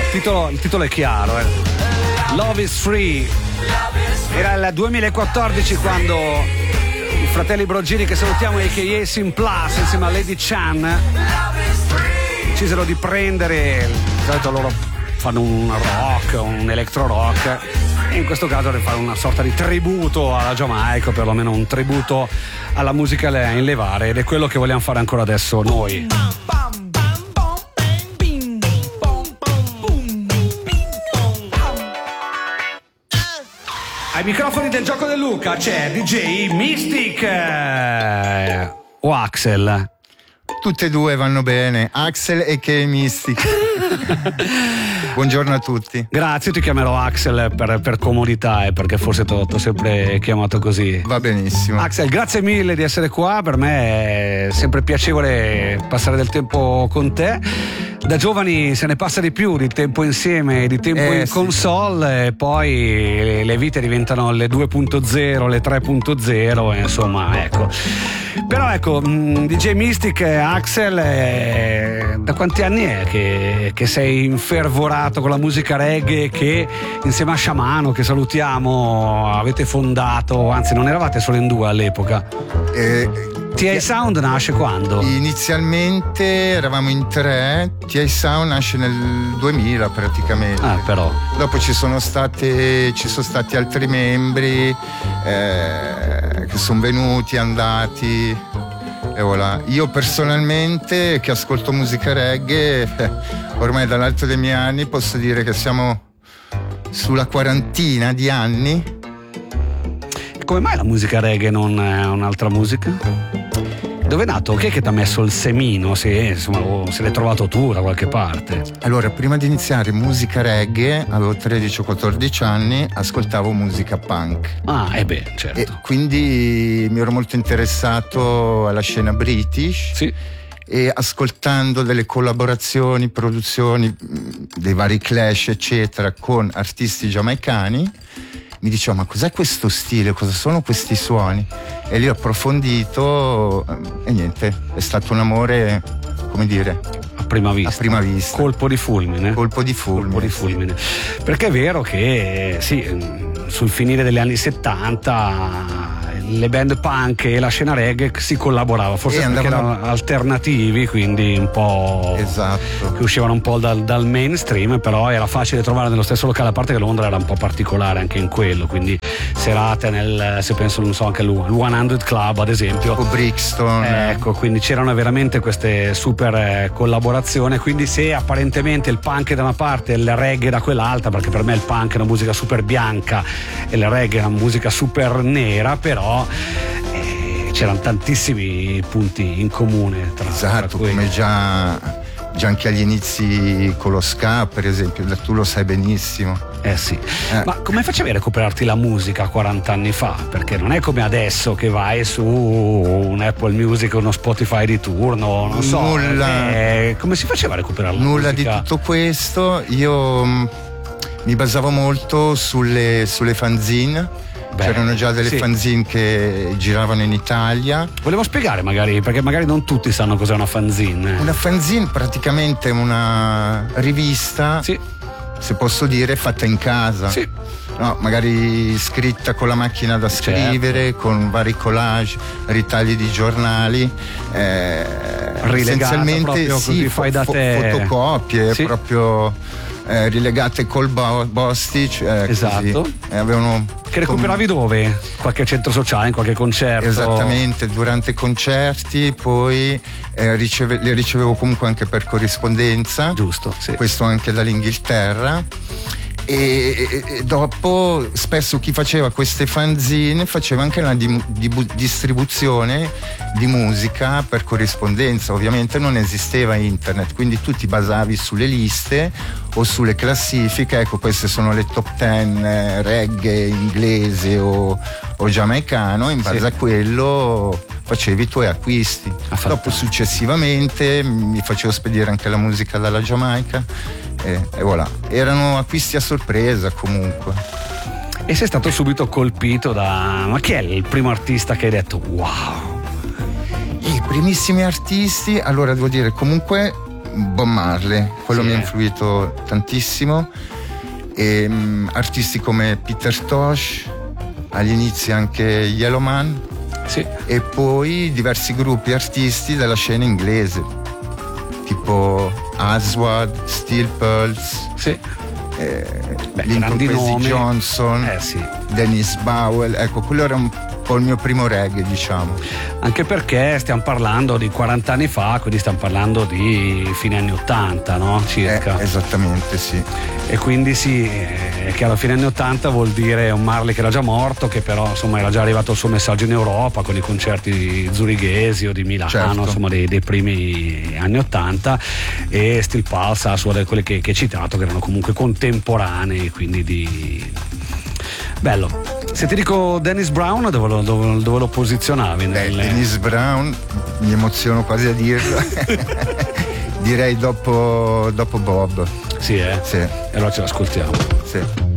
il titolo è chiaro, Love is Free. Era il 2014 quando i fratelli Brogini, che salutiamo, a.k.a. Sim Plus, insieme a Lady Chan, decisero di prendere, di solito loro fanno un rock, un electro rock, e in questo caso di fare una sorta di tributo alla Giamaica, o perlomeno un tributo alla musica in levare, ed è quello che vogliamo fare ancora adesso noi. Ai microfoni del Gioco del Luca c'è DJ Mystic o Axel. Tutte e due vanno bene, Axel e che Mystic. Buongiorno a tutti. Grazie, ti chiamerò Axel per comodità e perché forse ti ho sempre chiamato così. Va benissimo. Axel, grazie mille di essere qua, per me è sempre piacevole passare del tempo con te. Da giovani se ne passa di più, di tempo insieme, di tempo in console, e poi le vite diventano le 2.0, le 3.0, e insomma, ecco. Però ecco, DJ Mystic, Axel, da quanti anni è che sei infervorato con la musica reggae, che insieme a Sciamano, che salutiamo, avete fondato, anzi non eravate solo in due all'epoca? TI Sound nasce quando? Inizialmente eravamo in 3, TI Sound nasce nel 2000 praticamente. Però. Dopo ci sono stati altri membri che sono venuti, andati, e voilà. Io personalmente, che ascolto musica reggae, ormai dall'alto dei miei anni posso dire che siamo sulla quarantina di anni. Come mai la musica reggae non è un'altra musica? Dove è nato? Chi è che ti ha messo il semino? Se l'hai trovato tu da qualche parte? Allora, prima di iniziare musica reggae, avevo 13 o 14 anni, ascoltavo musica punk. Certo. E quindi mi ero molto interessato alla scena british. Sì. E ascoltando delle collaborazioni, produzioni dei vari Clash, eccetera, con artisti giamaicani, mi dicevo: ma cos'è questo stile? Cosa sono questi suoni? E lì ho approfondito e niente, è stato un amore, come dire, a prima vista. Colpo di fulmine. Perché è vero che sì, sul finire degli anni 70 le band punk e la scena reggae si collaborava, forse perché erano alternativi, quindi un po', esatto, che uscivano un po' dal mainstream, però era facile trovare nello stesso locale, a parte che Londra era un po' particolare anche in quello, quindi serate se penso, non so, anche il 100 Club ad esempio, o Brixton, ecco, quindi c'erano veramente queste super collaborazioni. Quindi se apparentemente il punk è da una parte e il reggae da quell'altra, perché per me il punk è una musica super bianca e il reggae è una musica super nera, però c'erano tantissimi punti in comune tra come già anche agli inizi con lo ska, per esempio, tu lo sai benissimo. Sì. Ma come facevi a recuperarti la musica 40 anni fa? Perché non è come adesso che vai su un Apple Music o uno Spotify di turno, non so. Nulla. Come si faceva a recuperare la musica? Nulla di tutto questo. Io mi basavo molto sulle fanzine. C'erano già delle fanzine che giravano in Italia. Volevo spiegare perché magari non tutti sanno cos'è una fanzine. Una fanzine praticamente è una rivista, sì, se posso dire, fatta in casa. Sì. No, magari scritta con la macchina da scrivere, certo, con vari collage, ritagli di giornali, essenzialmente sì, fai da te, fotocopie, sì, proprio rilegate col postage, esatto, avevano, che recuperavi dove? Qualche centro sociale, in qualche concerto? Esattamente, durante concerti, poi le ricevevo comunque anche per corrispondenza, giusto, sì, questo anche dall'Inghilterra. E dopo spesso chi faceva queste fanzine faceva anche la distribuzione di musica per corrispondenza. Ovviamente non esisteva internet, quindi tu ti basavi sulle liste o sulle classifiche. Ecco, queste sono le top 10 reggae inglese o giamaicano, in base, sì, a quello facevi i tuoi acquisti. Dopo successivamente mi facevo spedire anche la musica dalla Giamaica e voilà, erano acquisti a sorpresa comunque. E sei stato subito colpito ma chi è il primo artista che hai detto wow? I primissimi artisti, allora devo dire, comunque Bob Marley, quello mi ha influito tantissimo, e artisti come Peter Tosh, agli inizi anche Yellowman, e poi diversi gruppi artisti della scena inglese tipo Aswad, Steel Pulse, Lincoln Kwesi Johnson, Dennis Bowell. Ecco, quello era un po' il mio primo reggae, diciamo. Anche perché stiamo parlando di 40 anni fa, quindi stiamo parlando di fine anni 80, no? Circa. Esattamente, sì. E quindi che alla fine anni 80 vuol dire un Marley che era già morto, che però insomma era già arrivato il suo messaggio in Europa con i concerti zurighesi o di Milano, insomma dei primi anni 80, e Steel Pulse, Aswad, quelle che hai citato, che erano comunque contemporanei, quindi bello. Se ti dico Dennis Brown, dove lo posizionavi? Dennis Brown, mi emoziono quasi a dirlo. Direi dopo Bob. Sì, Sì. E allora ce l'ascoltiamo. Sì.